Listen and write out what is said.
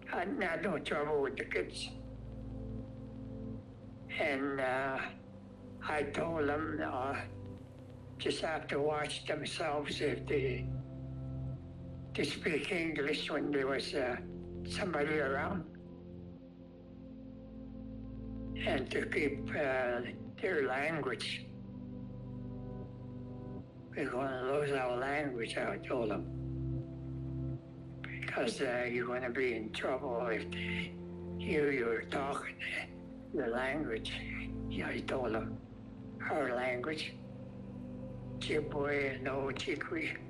I had no trouble with the kids. And I told them just have to watch themselves if they to speak English when there was somebody around, and to keep their language. We're going to lose our language, I told them, because you're going to be in trouble if they hear you talking the language. Yeah, I told them our language, Chipway and Ojibwe.